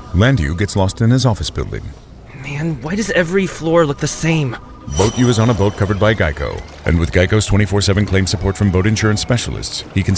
Landu gets lost in his office building. Man, why does every floor look the same? Boat U is on a boat covered by Geico. And with Geico's 24/7 claim support from boat insurance specialists, he can